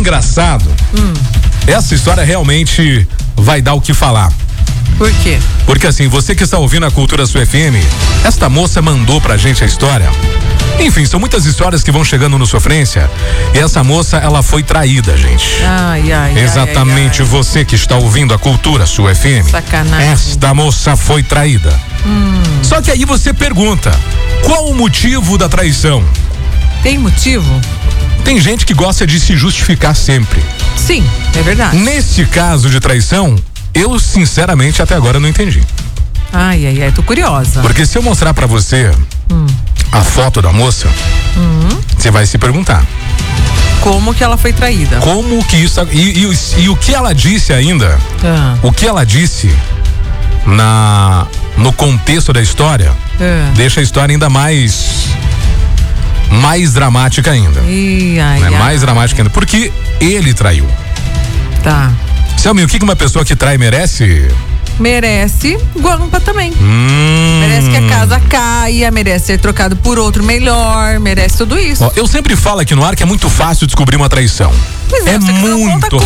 engraçado. Essa história realmente vai dar o que falar. Por quê? Porque assim, você que está ouvindo a Cultura Sul FM, esta moça mandou pra gente a história. Enfim, são muitas histórias que vão chegando no Sofrência. E essa moça, ela foi traída, gente. Exatamente, você que está ouvindo a Cultura Sul FM. Sacanagem. Esta moça foi traída. Só que aí você pergunta, qual o motivo da traição? Tem motivo? Tem gente que gosta de se justificar sempre. Sim, é verdade. Nesse caso de traição, eu sinceramente até agora não entendi. Tô curiosa. Porque se eu mostrar pra você a foto da moça, você vai se perguntar. Como que ela foi traída? Como que isso... E o que ela disse ainda, o que ela disse no contexto da história, deixa a história ainda mais dramática ainda. Mais dramática ainda. Porque ele traiu. Tá. Selminho, o que uma pessoa que trai merece? Merece guampa também. Merece que a casa caia, merece ser trocado por outro melhor, merece tudo isso. Eu sempre falo aqui no ar que é muito fácil descobrir uma traição. Pois é muito